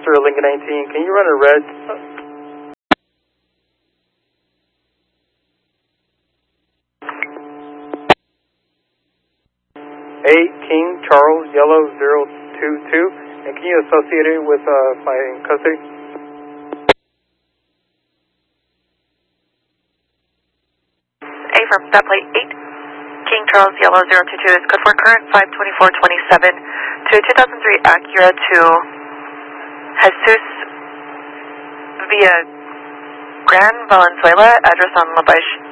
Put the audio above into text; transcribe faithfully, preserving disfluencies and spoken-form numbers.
Roadster, Lincoln nineteen. Can you run a red? eight King Charles, Yellow zero two two. And can you associate it with uh, my custody? A from that plate eight. King Charles, Yellow zero two two is good for current five twenty-four twenty-seven to two thousand three Acura to Jesus via Gran Valenzuela, address on La Beige